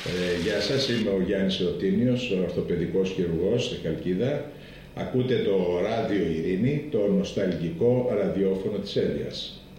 Γεια σας, είμαι ο Γιάννης Ρωτίνιος, ορθοπαιδικός χειρουργός στη Χαλκίδα. Ακούτε το Ράδιο Ειρήνη, το νοσταλγικό ραδιόφωνο της Έλβιας.